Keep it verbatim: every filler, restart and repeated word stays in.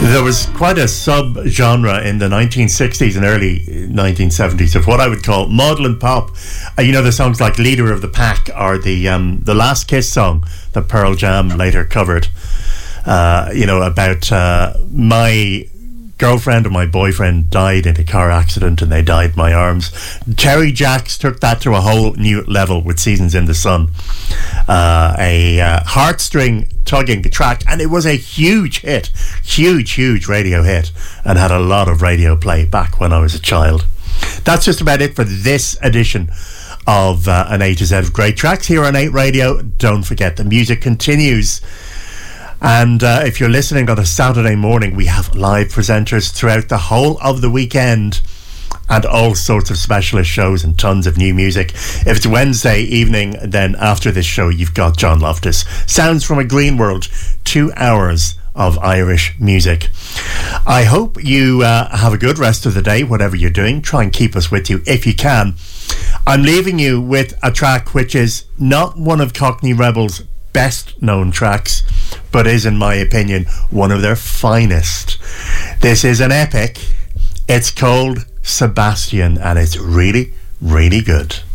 There was quite a sub-genre in the nineteen sixties and early nineteen seventies of what I would call maudlin pop. Uh, you know, the songs like Leader of the Pack or the um, the Last Kiss song that Pearl Jam later covered. Uh, you know, about uh, my girlfriend or my boyfriend died in a car accident and they died in my arms. Terry Jacks took that to a whole new level with Seasons in the Sun. Uh, a uh, heartstring tugging track, and it was a huge hit, huge, huge radio hit, and had a lot of radio play back when I was a child. That's just about it for this edition of uh, an A to Z of great tracks here on eight Radio. Don't forget, the music continues. And uh, if you're listening on a Saturday morning, we have live presenters throughout the whole of the weekend and all sorts of specialist shows and tons of new music. If it's Wednesday evening, then after this show, you've got John Loftus. Sounds from a Green World, two hours of Irish music. I hope you uh, have a good rest of the day, whatever you're doing. Try and keep us with you if you can. I'm leaving you with a track which is not one of Cockney Rebels' best known tracks, but is, in my opinion, one of their finest. This is an epic. It's called Sebastian, and it's really, really good.